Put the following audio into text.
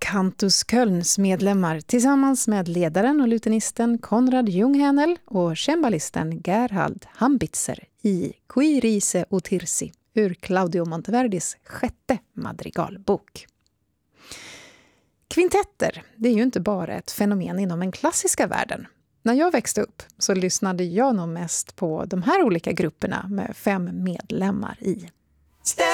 Cantus Kölns medlemmar tillsammans med ledaren och lutenisten Konrad Junghänel och cembalisten Gerhard Hambitzer i Qui rise o tirsi ur Claudio Monteverdis 6:e madrigalbok. Kvintetter, det är ju inte bara ett fenomen inom den klassiska världen. När jag växte upp så lyssnade jag nog mest på de här olika grupperna med 5 medlemmar i. Step